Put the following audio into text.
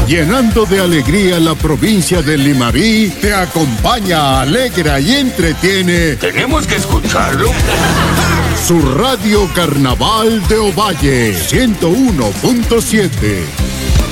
Llenando de alegría la provincia de Limarí, te acompaña, alegra y entretiene. Tenemos que escucharlo. Su Radio Carnaval de Ovalle, 101.7.